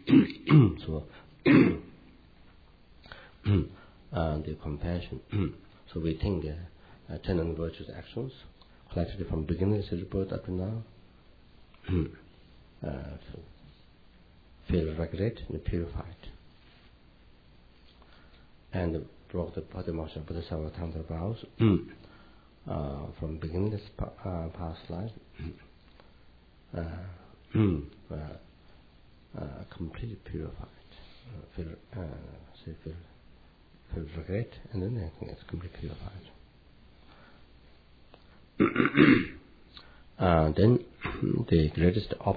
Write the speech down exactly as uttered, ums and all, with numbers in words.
so uh, the compassion. So we think uh, uh, ten and virtuous actions collected from beginning of the birth up to now. uh, feel regret and purified. And broke the body motion of the several times of vows uh, from beginning this uh, past life. uh, uh, uh, completely purified. Uh, feel, uh, so feel, feel regret, and then I think it's completely purified. uh, then the greatest